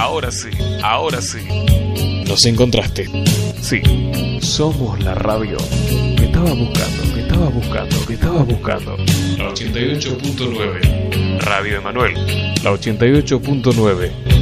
ahora sí, ahora sí. Nos encontraste. Sí, somos la radio que estabas buscando. La 88.9. Radio Emanuel, la 88.9.